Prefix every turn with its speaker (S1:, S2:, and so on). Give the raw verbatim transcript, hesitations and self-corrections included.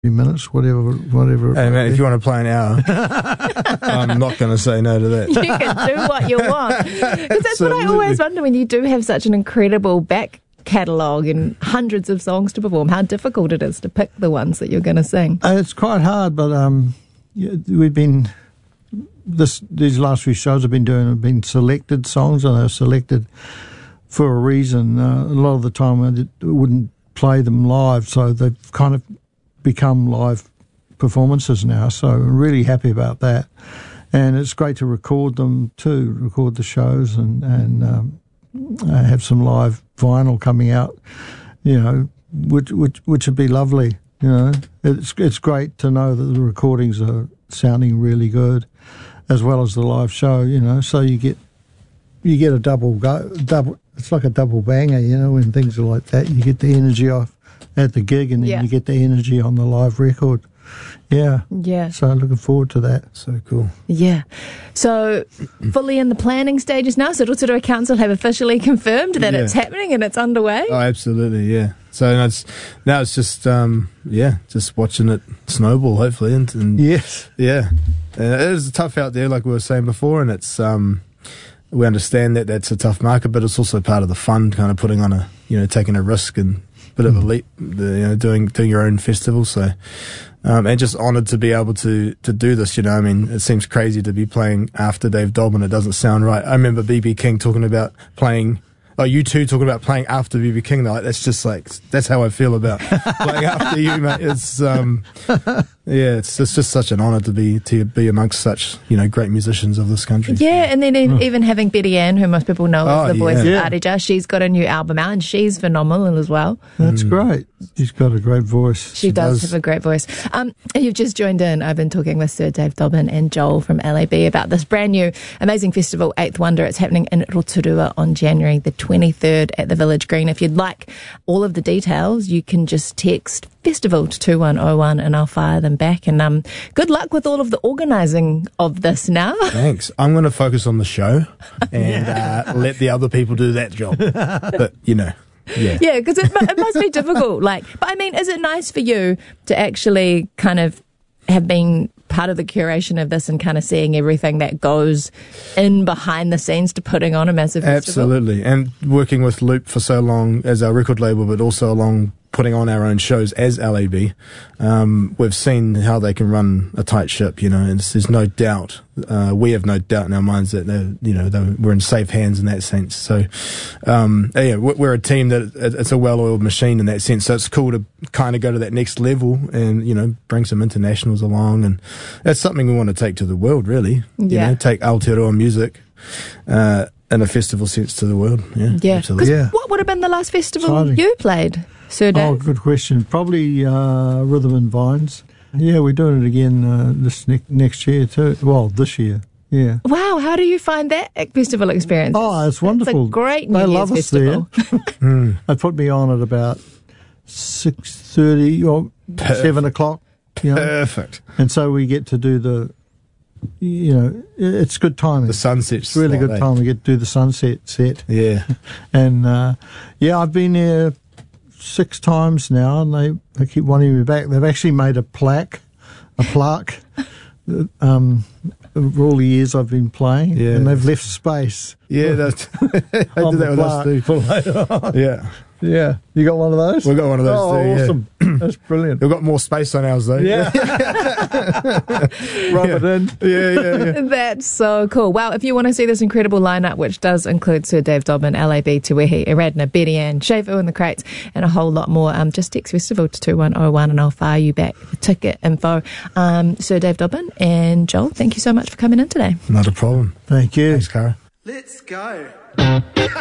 S1: minutes, whatever, whatever.
S2: Hey, man, if you want to play an hour, I'm not going to say no to that.
S3: You can do what you want. Because that's what I always wonder when you do have such an incredible back catalogue and hundreds of songs to perform, how difficult it is to pick the ones that you're going to sing.
S1: Uh, it's quite hard, but um, yeah, we've been this these last few shows I've been doing have been selected songs, and they're selected for a reason. Uh, a lot of the time I did, wouldn't play them live, so they've kind of become live performances now, so I'm really happy about that. And it's great to record them too, record the shows and, and um, have some live vinyl coming out, you know, which, which, which would be lovely, you know. It's, it's great to know that the recordings are sounding really good as well as the live show, you know, so you get you get a double go, double. It's like a double banger, you know, when things are like that. You get the energy off at the gig, and then yeah. you get the energy on the live record. Yeah.
S3: Yeah.
S1: So looking forward to that.
S2: So cool.
S3: Yeah. So fully in the planning stages now. So Rotorua Council have officially confirmed that yeah. it's happening and it's underway.
S2: Oh, absolutely. Yeah. So now it's, now it's just, um, yeah, just watching it snowball, hopefully. And, and
S1: yes.
S2: Yeah. And it is tough out there, like we were saying before, and it's, um, we understand that that's a tough market, but it's also part of the fun, kind of putting on a, you know, taking a risk and a bit of a leap, the, you know, doing doing your own festival. So, um, and just honoured to be able to to do this. You know, I mean, it seems crazy to be playing after Dave Dobbin. It doesn't sound right. I remember B B King talking about playing. Oh, you two talking about playing after B B King. Like, that's just like, that's how I feel about playing after you, mate. It's, um, yeah, it's, it's just such an honour to be to be amongst such, you know, great musicians of this country.
S3: Yeah, and then oh. even having Betty Ann, who most people know
S2: oh,
S3: as the voice
S2: yeah.
S3: of Ardija, she's got a new album out and she's phenomenal as well.
S1: That's
S2: mm.
S1: great. She's got a great voice.
S3: She, she does, does have a great voice. Um, if you've just joined in, I've been talking with Sir Dave Dobbin and Joel from L A B about this brand new amazing festival, Eighth Wonder. It's happening in Rotorua on January the twenty-third at the Village Green. If you'd like all of the details, you can just text festival to two one oh one and I'll fire them back. And um, good luck with all of the organising of this now.
S2: Thanks. I'm going to focus on the show and uh, let the other people do that job. But, you know. Yeah,
S3: yeah, because it, it must be difficult. Like, but I mean, is it nice for you to actually kind of have been part of the curation of this and kind of seeing everything that goes in behind the scenes to putting on a massive festival?
S2: Absolutely, and working with Loop for so long as our record label, but also along putting on our own shows as L A B, um, we've seen how they can run a tight ship, you know, and there's no doubt, uh, we have no doubt in our minds that, they're, you know, they're, we're in safe hands in that sense. So, um, yeah, we're a team that it's a well-oiled machine in that sense. So it's cool to kind of go to that next level and, you know, bring some internationals along. And that's something we want to take to the world, really.
S3: Yeah.
S2: You know, take Aotearoa music, uh, in a festival sense to the world. Yeah.
S3: Yeah.
S2: Absolutely.
S1: Yeah.
S3: What would have been the last festival
S1: Exciting.
S3: you played? Sir Dave?
S1: Oh, good question. Probably uh, Rhythm and Vines. Yeah, we're doing it again uh, this ne- next year too. Well, this year. Yeah.
S3: Wow, how do you find that festival experience?
S1: Oh, it's wonderful.
S3: It's a great New
S1: They
S3: Year's
S1: love us
S3: festival.
S1: there. mm. They put me on at about six thirty or
S2: Perfect.
S1: seven o'clock. You know?
S2: Perfect.
S1: And so we get to do the, you know, it's good timing.
S2: The sunset.
S1: It's really good time. We get to do the sunset set.
S2: Yeah.
S1: And uh, yeah, I've been there six times now, and they, they keep wanting me back. They've actually made a plaque, a plaque, um, for all the years I've been playing,
S2: yeah.
S1: and they've left space.
S2: Yeah, that's, I did that with us too.
S1: For later on.
S2: Yeah.
S1: Yeah. You got one of those?
S2: We've got one of those
S1: oh,
S2: too,
S1: awesome.
S2: Yeah.
S1: That's brilliant.
S2: We've got more space on ours though.
S1: Yeah. Rub
S2: yeah.
S1: it in.
S2: Yeah, yeah, yeah.
S3: That's so cool. Wow, if you want to see this incredible lineup, which does include Sir Dave Dobbin, L A B, Te Wehi, Eradna, Betty Ann, Shafu and the Crates, and a whole lot more, um, just text festival to two one oh one and I'll fire you back the ticket info. Um, Sir Dave Dobbin and Joel, thank you so much for coming in today.
S2: Not a problem.
S1: Thank you.
S2: Thanks, Cara.
S4: Let's go.